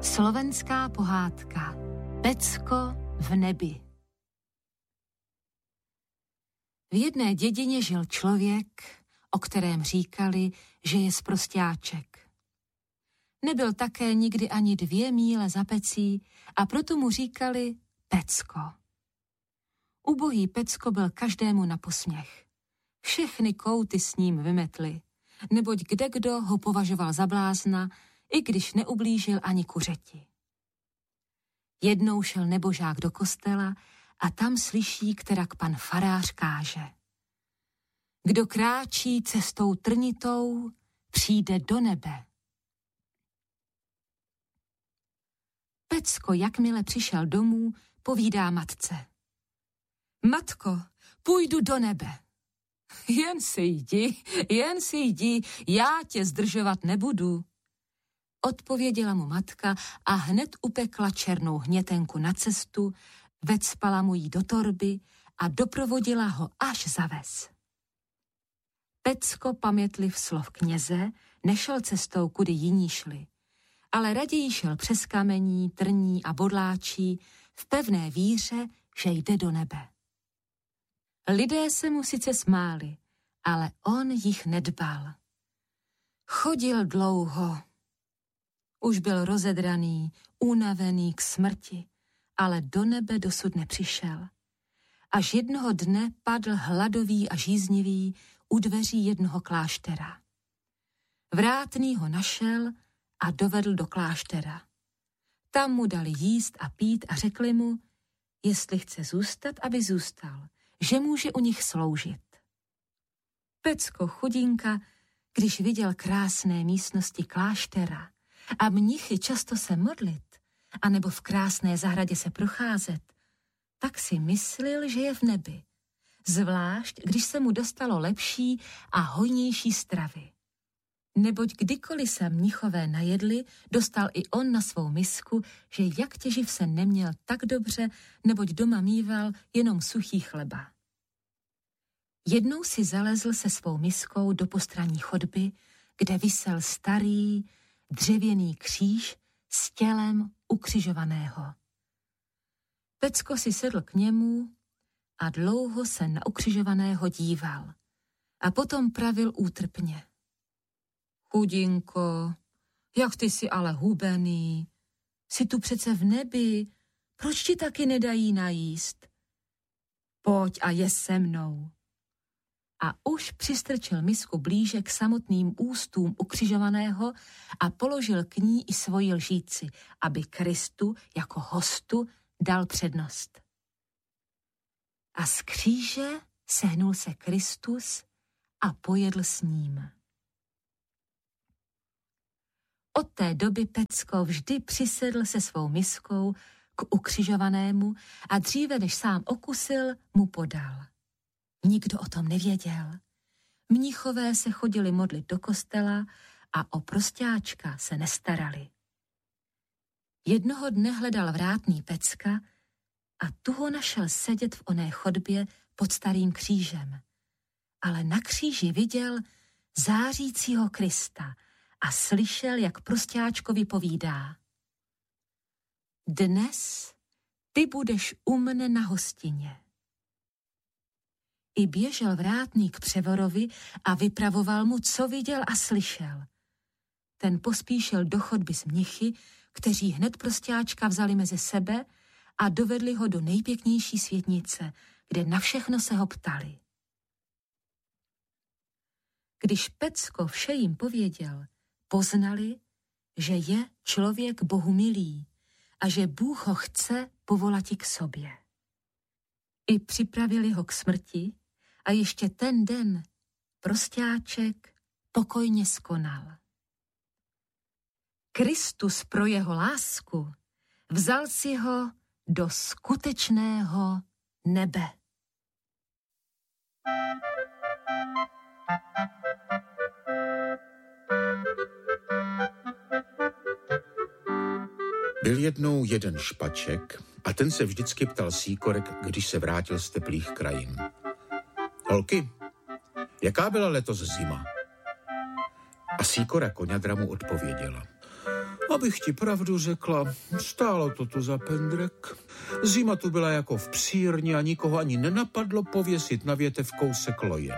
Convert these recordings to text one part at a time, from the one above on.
Slovenská pohádka Pecko v nebi. V jedné dědině žil člověk, o kterém říkali, že je sprosťáček. Nebyl také nikdy ani 2 míle za pecí a proto mu říkali Pecko. Ubohý Pecko byl každému na posměch. Všechny kouty s ním vymetly, neboť kdekdo ho považoval za blázna, i když neublížil ani kuřeti. Jednou šel nebožák do kostela a tam slyší, kterak pan farář káže. Kdo kráčí cestou trnitou, přijde do nebe. Pecko, jakmile přišel domů, povídá matce. Matko, půjdu do nebe. Jen si jdi, já tě zdržovat nebudu. Odpověděla mu matka a hned upekla černou hnětenku na cestu, vecpala mu jí do torby a doprovodila ho až za ves. Pecko, pamětliv slov kněze, nešel cestou, kudy jiní šli, ale raději šel přes kamení, trní a bodláčí v pevné víře, že jde do nebe. Lidé se mu sice smáli, ale on jich nedbal. Chodil dlouho. Už byl rozedraný, unavený k smrti, ale do nebe dosud nepřišel. Až jednoho dne padl hladový a žíznivý u dveří jednoho kláštera. Vrátný ho našel a dovedl do kláštera. Tam mu dali jíst a pít a řekli mu, jestli chce zůstat, aby zůstal, že může u nich sloužit. Pecko chudinka, když viděl krásné místnosti kláštera a mnichy často se modlit, anebo v krásné zahradě se procházet, tak si myslil, že je v nebi, zvlášť když se mu dostalo lepší a hojnější stravy. Neboť kdykoliv se mnichové najedli, dostal i on na svou misku, že jak těživ se neměl tak dobře, neboť doma míval jenom suchý chleba. Jednou si zalezl se svou miskou do postranní chodby, kde visel starý, dřevěný kříž s tělem ukřižovaného. Pecko si sedl k němu a dlouho se na ukřižovaného díval a potom pravil útrpně. Chudinko, jak ty jsi ale hubený, jsi tu přece v nebi, proč ti taky nedají najíst? Pojď a je se mnou. A už přistrčil misku blíže k samotným ústům ukřižovaného a položil k ní i svoji lžíci, aby Kristu jako hostu dal přednost. A z kříže sehnul se Kristus a pojedl s ním. Od té doby Pecko vždy přisedl se svou miskou k ukřižovanému a dříve, než sám okusil, mu podal. Nikdo o tom nevěděl. Mnichové se chodili modlit do kostela a o prosťáčka se nestarali. Jednoho dne hledal vrátný Pecka a tu ho našel sedět v oné chodbě pod starým křížem. Ale na kříži viděl zářícího Krista a slyšel, jak prosťáčkovi povídá. Dnes ty budeš u mne na hostině. I běžel vrátný k převorovi a vypravoval mu, co viděl a slyšel. Ten pospíšil do chodby s mnichy, kteří hned prosťáčka vzali mezi sebe a dovedli ho do nejpěknější světnice, kde na všechno se ho ptali. Když Pecko vše jim pověděl, poznali, že je člověk Bohu milý a že Bůh ho chce povolati k sobě. I připravili ho k smrti a ještě ten den prosťáček pokojně skonal. Kristus pro jeho lásku vzal si ho do skutečného nebe. Byl jednou jeden špaček a ten se vždycky ptal síkorek, když se vrátil z teplých krajin. Holky, jaká byla letos zima? A síkora koňadra mu odpověděla. Abych ti pravdu řekla, stálo to tu za pendrek. Zima tu byla jako v psírně a nikoho ani nenapadlo pověsit na větev kousek loje.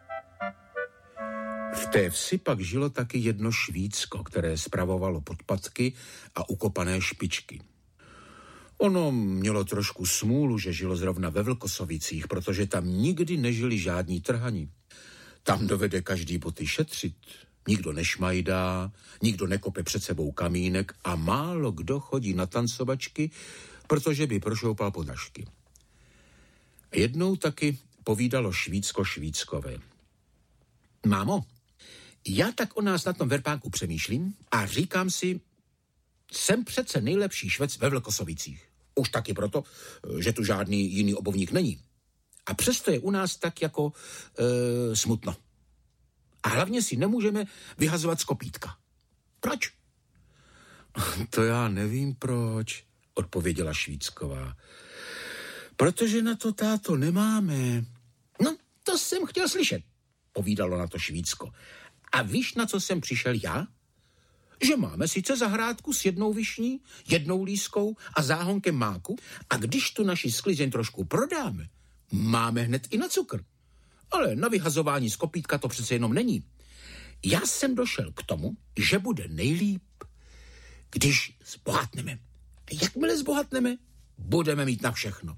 V té vsi pak žilo taky jedno Švýcko, které spravovalo podpatky a ukopané špičky. Ono mělo trošku smůlu, že žilo zrovna ve Vlkosovicích, protože tam nikdy nežili žádní trhani. Tam dovede každý boty šetřit. Nikdo nešmajdá, nikdo nekope před sebou kamínek a málo kdo chodí na tancovačky, protože by prošoupal podažky. Jednou taky povídalo Švýcko Švýckové. Mámo, já tak o nás na tom verpánku přemýšlím a říkám si, jsem přece nejlepší Švec ve Vlkosovicích. Už taky proto, že tu žádný jiný obovník není. A přesto je u nás tak jako smutno. A hlavně si nemůžeme vyhazovat z kopítka. Proč? To já nevím proč, odpověděla Švýcková. Protože na to, táto, nemáme. No, to jsem chtěl slyšet, povídalo na to Švýcko. A víš, na co jsem přišel já? Že máme sice zahrádku s jednou višní, jednou lískou a záhonkem máku a když tu naši sklizeň trošku prodáme, máme hned i na cukr. Ale na vyhazování z kopítka to přece jenom není. Já jsem došel k tomu, že bude nejlíp, když zbohatneme. A jakmile zbohatneme, budeme mít na všechno.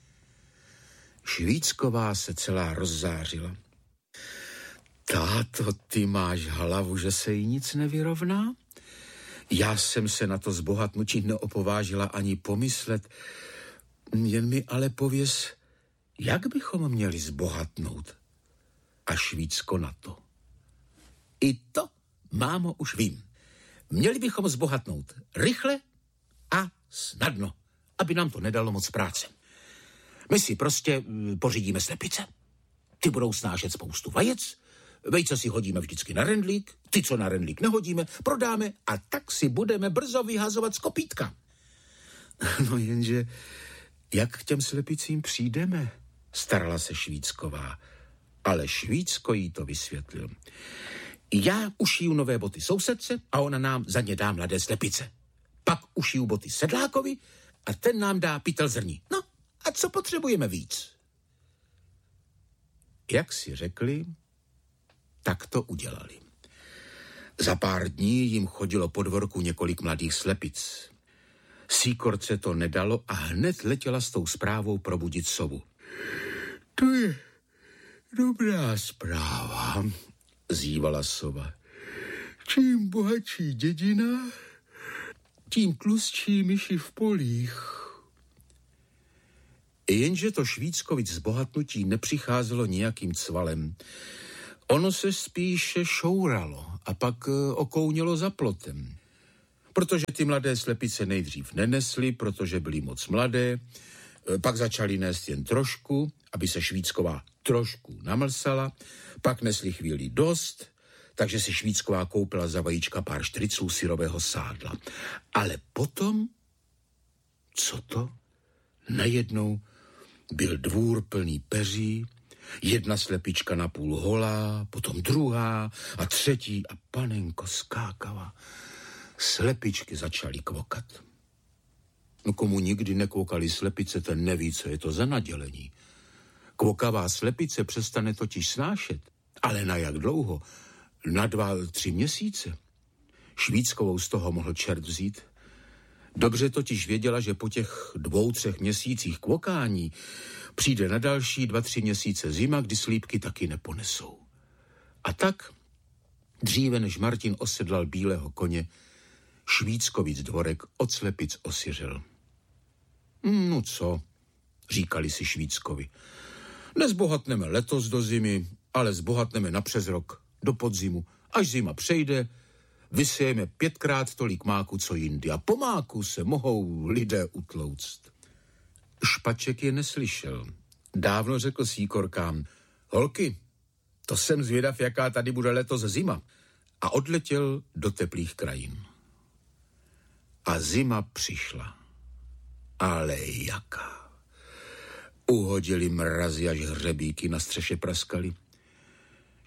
Švýcková se celá rozzářila. Táto, ty máš hlavu, že se jí nic nevyrovná? Já jsem se na to zbohatnutí neopovážila ani pomyslet. Jen mi ale pověz, jak bychom měli zbohatnout? A Švýcko na to. I to, mámo, už vím. Měli bychom zbohatnout rychle a snadno, aby nám to nedalo moc práce. My si prostě pořídíme slepice. Ty budou snášet spoustu vajec, vejce si hodíme vždycky na rendlík, ty, co na rendlík nehodíme, prodáme a tak si budeme brzo vyhazovat z kopítka. No jenže, jak k těm slepicím přijdeme? Starala se Švýcková, ale Švýcko jí to vysvětlil. Já ušiju nové boty sousedce a ona nám za ně dá mladé slepice. Pak ušiju boty sedlákovi a ten nám dá pytel zrní. No a co potřebujeme víc? Jak si řekli, tak to udělali. Za pár dní jim chodilo po dvorku několik mladých slepic. Síkorce to nedalo a hned letěla s tou zprávou probudit sovu. To je dobrá zpráva, zývala sova. Čím bohatší dědina, tím tlustší myši v polích. Jenže to Švýckovic zbohatnutí nepřicházelo nějakým cvalem. Ono se spíše šouralo a pak okounilo za plotem. Protože ty mladé slepice nejdřív nenesly, protože byly moc mladé, pak začaly nést jen trošku, aby se Švýcková trošku namlsala, pak nesli chvíli dost, takže si Švýcková koupila za vajíčka pár štriclů syrového sádla. Ale potom, co to? Najednou byl dvůr plný peří, jedna slepička napůl holá, potom druhá a třetí a panenko skákala. Slepičky začaly kvokat. No komu nikdy nekvokali slepice, ten neví, co je to za nadělení. Kvokavá slepice přestane totiž snášet. Ale na jak dlouho? Na 2-3 měsíce. Švýckovou z toho mohl čert vzít. Dobře totiž věděla, že po těch 2-3 měsících kvokání přijde na další 2-3 měsíce zima, kdy slípky taky neponesou. A tak, dříve než Martin osedlal bílého koně, Švýckovic dvorek od slepic osiřel. No co, říkali si Švýckovi. Nezbohatneme letos do zimy, ale zbohatneme napřes rok, do podzimu. Až zima přejde, vysejeme 5krát tolik máku, co jindy. A po máku se mohou lidé utlouct. Špaček je neslyšel. Dávno řekl síkorkám, holky, to jsem zvědav, jaká tady bude letos zima. A odletěl do teplých krajin. A zima přišla. Ale jaká. Uhodili mrazy, až hřebíky na střeše praskaly.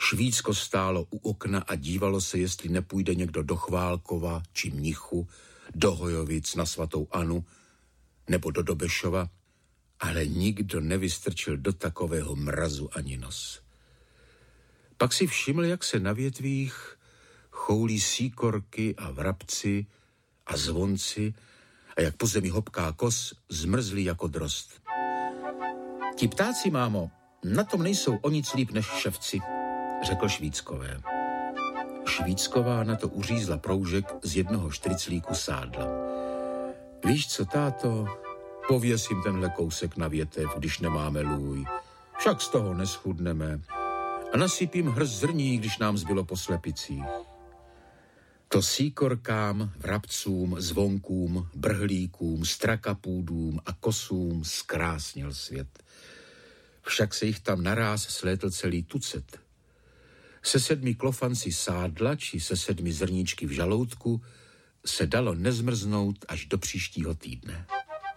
Švícko stálo u okna a dívalo se, jestli nepůjde někdo do Chválkova či Mnichu, do Hojovic na svatou Anu nebo do Dobešova, ale nikdo nevystrčil do takového mrazu ani nos. Pak si všiml, jak se na větvích choulí síkorky a vrabci a zvonci a jak po zemi hopká kos zmrzlý jako drost. Ti ptáci, mámo, na tom nejsou o nic líp než ševci, řekl Švíckové. Švícková na to uřízla proužek z jednoho štriclíku sádla. Víš co, táto, pověsím tenhle kousek na větev, když nemáme lůj. Však z toho neschudneme. A nasypím hrst zrní, když nám zbylo po slepicích. To síkorkám, vrabcům, zvonkům, brhlíkům, strakapůdům a kosům zkrásnil svět. Však se jich tam naráz slétl celý tucet. Se 7 klofanci sádla či se 7 zrníčky v žaloutku se dalo nezmrznout až do příštího týdne.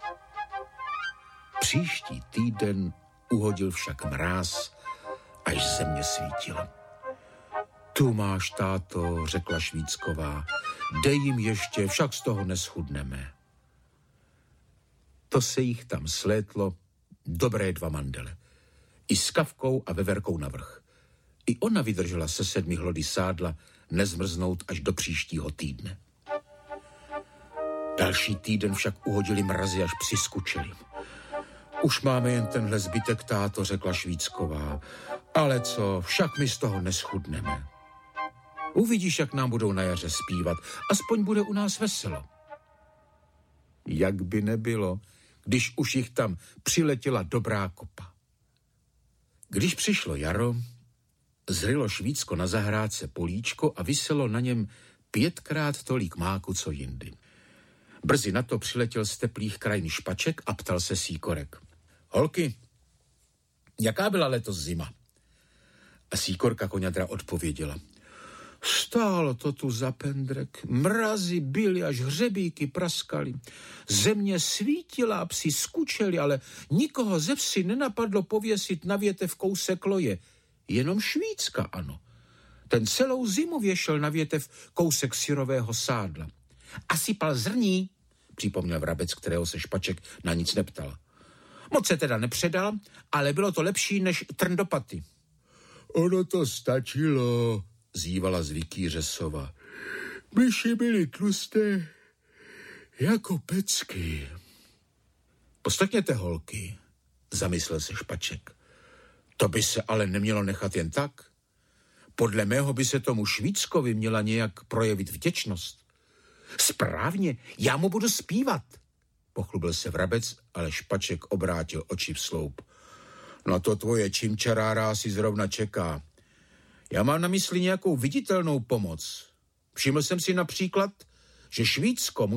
Příští týden uhodil však mráz, až země svítila. Tu máš, táto, řekla Švícková, dej jim ještě, však z toho neschudneme. To se jich tam slétlo dobré 2 mandele. I s kavkou a veverkou navrch. I ona vydržela se 7 hlody sádla nezmrznout až do příštího týdne. Další týden však uhodili mrazy, až přiskučili. Už máme jen tenhle zbytek, táto, řekla Švícková. Ale co, však my z toho neschudneme. Uvidíš, jak nám budou na jaře zpívat. Aspoň bude u nás veselo. Jak by nebylo, když už jich tam přiletěla dobrá kopa. Když přišlo jaro, zrylo Švícko na zahrádce políčko a viselo na něm 5krát tolik máku, co jindy. Brzy na to přiletěl z teplých krajin Špaček a ptal se síkorek. Holky, jaká byla letos zima? A síkorka Koňadra odpověděla. Stálo to tu za pendrek, mrazy byly, až hřebíky praskaly. Země svítila a psi skučeli, ale nikoho ze vsi nenapadlo pověsit na větev kousek loje. Jenom Švícka, ano. Ten celou zimu věšel na větev kousek syrového sádla. A sypal zrní, připomněl vrabec, kterého se Špaček na nic neptal. Moc se teda nepředal, ale bylo to lepší než trn do paty. Ono to stačilo, zývala z Vikýře sova. Myši byly tlusté jako pecky. Poslechněte, holky, zamyslel se Špaček. To by se ale nemělo nechat jen tak. Podle mého by se tomu Švíckovi měla nějak projevit vděčnost. Správně, já mu budu zpívat, pochlubil se vrabec, ale Špaček obrátil oči v sloup. No to tvoje čimčarára si zrovna čeká. Já mám na mysli nějakou viditelnou pomoc. Všiml jsem si například, že Švícko